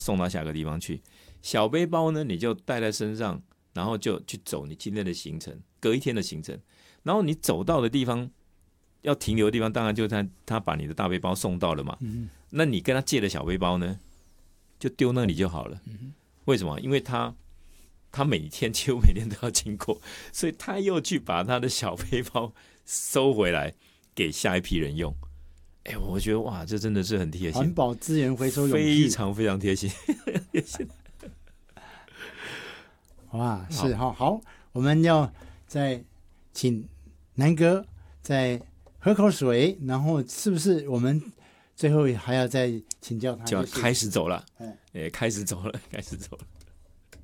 送到下个地方去。小背包呢，你就带在身上，然后就去走你今天的行程，隔一天的行程。然后你走到的地方，要停留的地方，当然就是他把你的大背包送到了嘛。那你跟他借的小背包呢，就丢那里就好了。为什么？因为他几乎每天都要经过，所以他又去把他的小背包收回来给下一批人用。我觉得哇，这真的是很贴心， 环保资源回收勇非气， 常非常贴心。 哇，是好，我们要再请南哥再喝口水，然后是不是我们最后还要再请教他？ 就要开始走了，开始走了。